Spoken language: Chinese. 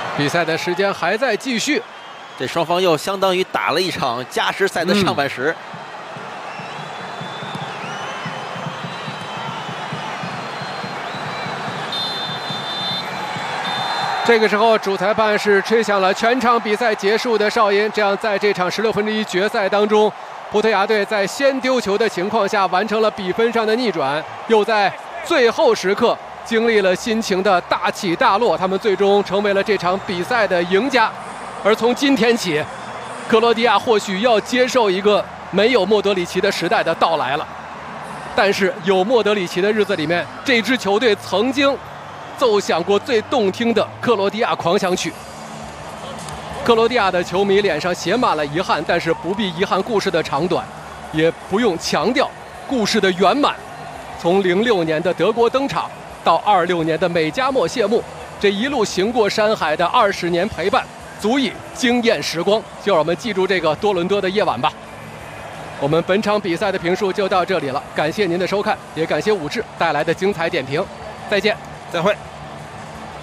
比赛的时间还在继续， 这双方又相当于打了一场加时赛的上半时。 这个时候，主裁判是吹响了全场比赛结束的哨音。这样，在这场16分之一决赛当中，葡萄牙队在先丢球的情况下完成了比分上的逆转，又在最后时刻经历了心情的大起大落，他们最终成为了这场比赛的赢家。而从今天起，克罗地亚或许要接受一个没有莫德里奇的时代的到来了。但是有莫德里奇的日子里面，这支球队曾经奏响过最动听的克罗地亚狂想曲。克罗地亚的球迷脸上写满了遗憾，但是不必遗憾故事的长短，也不用强调故事的圆满。从06年的德国登场到26年的美加墨谢幕，这一路行过山海的20年陪伴，足以惊艳时光。就让我们记住这个多伦多的夜晚吧。我们本场比赛的评述就到这里了，感谢您的收看，也感谢武志带来的精彩点评。再见， 再会。